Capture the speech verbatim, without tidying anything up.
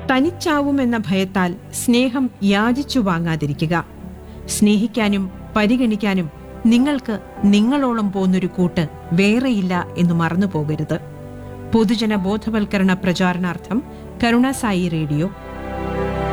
തനിച്ചാവുമെന്ന ഭയത്താൽ സ്നേഹം യാചിച്ചു വാങ്ങാതിരിക്കുക. സ്നേഹിക്കാനും പരിഗണിക്കാനും നിങ്ങൾക്ക് നിങ്ങളോളം പോന്നൊരു കൂട്ട് വേറെയില്ല എന്ന് മറന്നു പോകരുത്. പൊതുജന ബോധവൽക്കരണ പ്രചാരണാർത്ഥം കരുണാസായി റേഡിയോ